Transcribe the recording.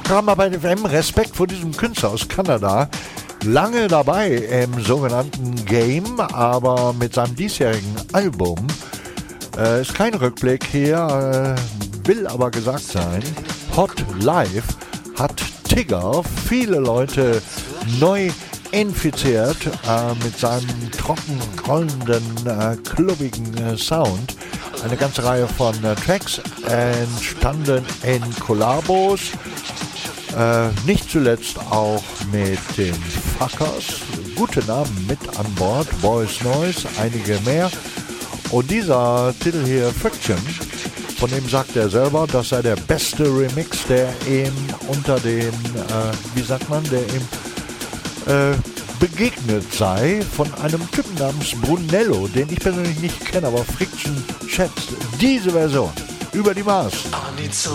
Programm bei FM. Respekt vor diesem Künstler aus Kanada. Lange dabei im sogenannten Game, aber mit seinem diesjährigen Album ist kein Rückblick hier, will aber gesagt sein, Hot Life hat Tigger viele Leute neu infiziert mit seinem trocken rollenden, klubbigen Sound. Eine ganze Reihe von Tracks entstanden in Kollabos, nicht zuletzt auch mit den Fuckers. Gute Namen mit an Bord, Boys Noise, einige mehr. Und dieser Titel hier, Friction, von dem sagt er selber, das sei der beste Remix, der ihm unter den, der ihm begegnet sei, von einem Typen namens Brunello, den ich persönlich nicht kenne, aber Friction schätzt diese Version über die Maßen.